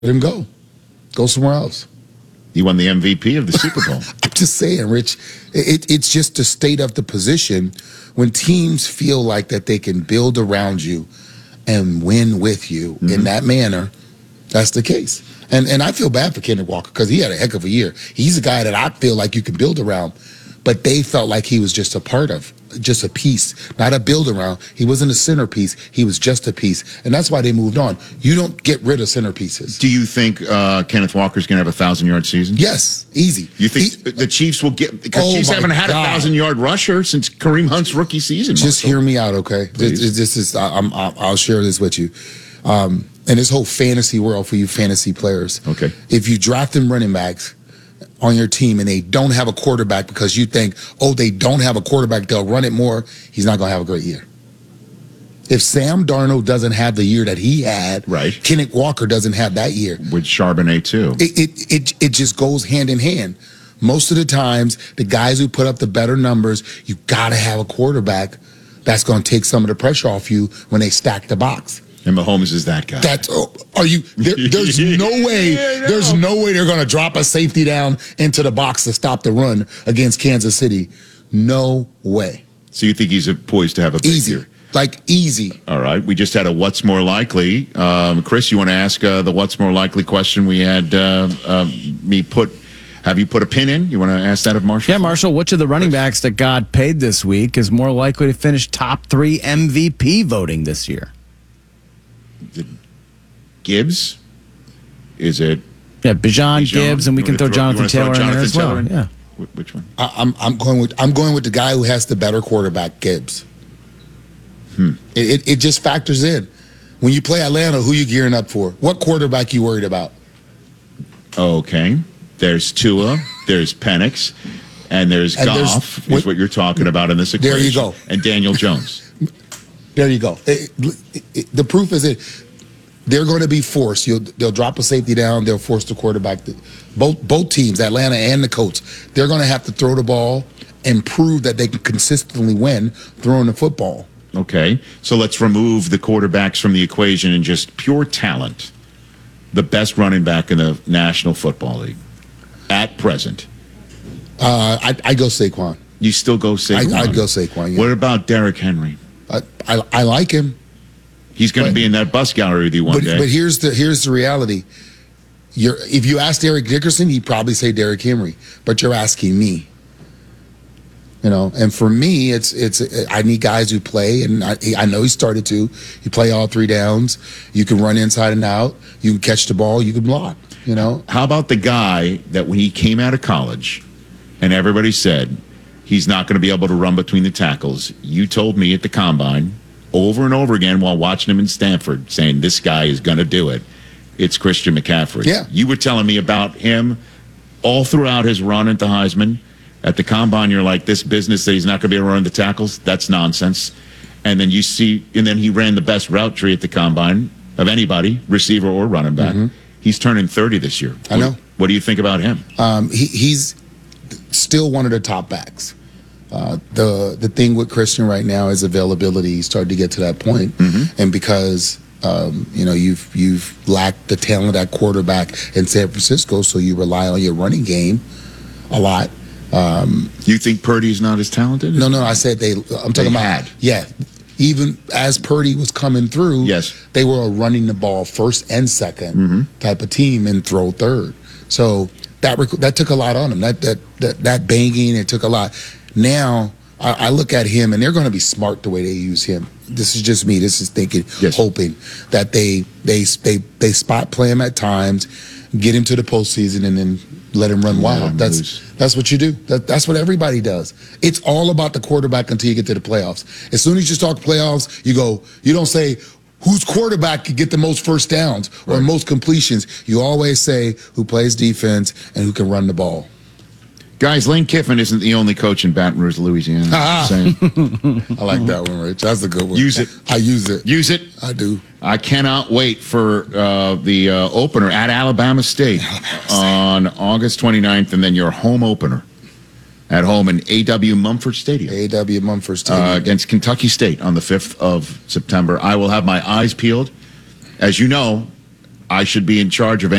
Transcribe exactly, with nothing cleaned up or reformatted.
Let him go. Go somewhere else. He won the M V P of the Super Bowl. I'm just saying, Rich, it, it's just the state of the position when teams feel like that they can build around you and win with you mm-hmm. in that manner. That's the case. And and I feel bad for Kenneth Walker because he had a heck of a year. He's a guy that I feel like you can build around, but they felt like he was just a part of, just a piece, not a build around. He wasn't a centerpiece. He was just a piece. And that's why they moved on. You don't get rid of centerpieces. Do you think uh, Kenneth Walker's going to have a thousand-yard season? Yes, easy. You think he, the Chiefs will get, because oh Chiefs haven't had God. a thousand-yard rusher since Kareem Hunt's rookie season. Just Marshall. hear me out, okay? This, this is, I'm, I'll share this with you. Um, and this whole fantasy world for you fantasy players. Okay. If you draft them running backs on your team and they don't have a quarterback because you think, oh, they don't have a quarterback, they'll run it more, he's not going to have a great year. If Sam Darnold doesn't have the year that he had, right. Kenneth Walker doesn't have that year. With Charbonnet, too. It, it, it, it just goes hand in hand. Most of the times, the guys who put up the better numbers, you got to have a quarterback that's going to take some of the pressure off you when they stack the box. And Mahomes is that guy. That's oh, are you? There, there's no way. Yeah, there's no way they're going to drop a safety down into the box to stop the run against Kansas City. No way. So you think he's poised to have a big easy, year? Like easy. All right. We just had a what's more likely. Um, Chris, you want to ask uh, the what's more likely question? We had uh, uh, me put. Have you put a pin in? You want to ask that of Marshall? Yeah, Marshall. Which of the running backs that got paid this week is more likely to finish top three M V P voting this year? Gibbs? Is it? Yeah, Bijan, Bijan? Gibbs, and we can throw, throw Jonathan Taylor Jonathan in there as Taylor well. In? Yeah. Which one? I, I'm I'm going with I'm going with the guy who has the better quarterback, Gibbs. Hmm. It, it it just factors in. When you play Atlanta, who you gearing up for? What quarterback you worried about? Okay. There's Tua, there's Penix, and there's and Goff, there's, is what you're talking about in this equation. There you go. And Daniel Jones. There you go. It, it, it, the proof is that they're going to be forced. You'll, they'll drop a safety down. They'll force the quarterback. To, both both teams, Atlanta and the Colts, they're going to have to throw the ball and prove that they can consistently win throwing the football. Okay. So let's remove the quarterbacks from the equation and just pure talent. The best running back in the National Football League at present. Uh, I, I go Saquon. You still go Saquon? I, I'd go Saquon, yeah. What about Derrick Henry? I, I, I like him. He's going to be in that bus gallery with you one but, day. But here's the here's the reality. You're, if you asked Eric Dickerson, he'd probably say Derrick Henry. But you're asking me. You know, and for me, it's it's I need guys who play, and I, I know he started to. You play all three downs. You can run inside and out. You can catch the ball. You can block. You know. How about the guy that when he came out of college, and everybody said he's not going to be able to run between the tackles? You told me at the combine over and over again while watching him in Stanford, saying this guy is going to do it. It's Christian McCaffrey. Yeah. You were telling me about him all throughout his run at the Heisman. At the combine, you're like, this business that he's not going to be able to run the tackles, that's nonsense. And then you see, and then he ran the best route tree at the combine of anybody, receiver or running back. Mm-hmm. He's turning thirty this year. I know. What, what do you think about him? Um, he, he's still one of the top backs. Uh, the the thing with Christian right now is availability. He's started to get to that point. Mm-hmm. And because um, you know you've you've lacked the talent at quarterback in San Francisco, so you rely on your running game a lot. Um, you think Purdy's not as talented? No, no. I said they. I'm talking they about had. Yeah. Even as Purdy was coming through, yes, they were running the ball first and second mm-hmm. type of team and throw third. So that that took a lot on him. That that that, that banging, it took a lot. Now I, I look at him, and they're going to be smart the way they use him. This is just me. This is thinking, yes. hoping that they they they they spot play him at times, get him to the postseason, and then let him run wild. That's lose. that's what you do. That, that's what everybody does. It's all about the quarterback until you get to the playoffs. As soon as you start playoffs, you go. You don't say whose quarterback could get the most first downs or right. most completions. You always say who plays defense and who can run the ball. Guys, Lane Kiffin isn't the only coach in Baton Rouge, Louisiana. Ah. I like that one, Rich. That's a good one. Use it. I use it. Use it. I do. I cannot wait for uh, the uh, opener at Alabama State, Alabama State on August twenty-ninth, and then your home opener at home in A W Mumford Stadium. A W Mumford Stadium. Uh, against Kentucky State on the fifth of September. I will have my eyes peeled. As you know, I should be in charge of